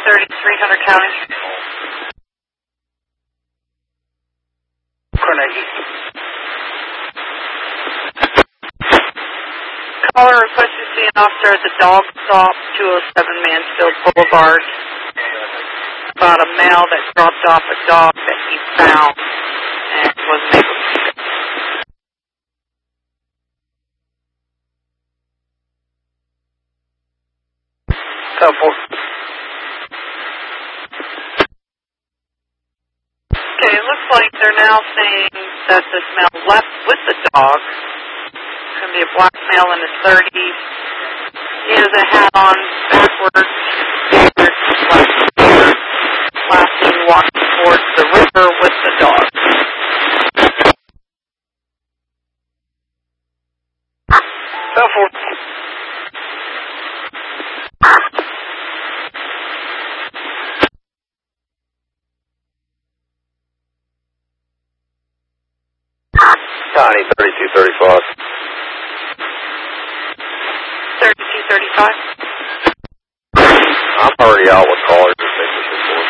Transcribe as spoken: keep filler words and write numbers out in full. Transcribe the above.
thirty-three hundred County. Carnegie. Caller requests to see an officer at the dog stop, two oh seven Mansfield Boulevard. About a male that dropped off a dog that he found and wasn't able to pick up. Helpful. Okay, it looks like they're now saying that this male left with the dog. It's going to be a black male in his thirties. He has a hat on backwards, standard, left ear. Last seen walking towards the river with the dog. Helpful. Connie, thirty-two thirty-five. thirty-two thirty-five. I'm already out with callers. Just make this report.